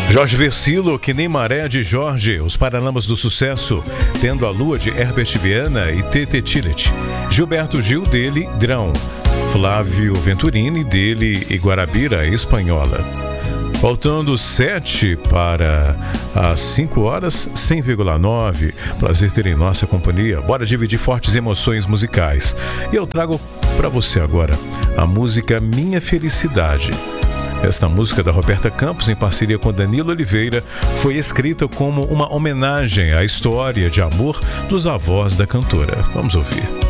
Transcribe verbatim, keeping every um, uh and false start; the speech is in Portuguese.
Jorge Versilo, Que Nem Maré, de Jorge. Os Paralamas do Sucesso, Tendo a Lua, de Herbert Viana e Tete Tillet. Gilberto Gil, dele, Grão. Flávio Venturini, dele, e Guarabira Espanhola. Faltando sete para as cinco horas, cem vírgula nove. Prazer ter em nossa companhia. Bora dividir fortes emoções musicais. E eu trago para você agora a música Minha Felicidade. Esta música da Roberta Campos, em parceria com Danilo Oliveira, foi escrita como uma homenagem à história de amor dos avós da cantora. Vamos ouvir.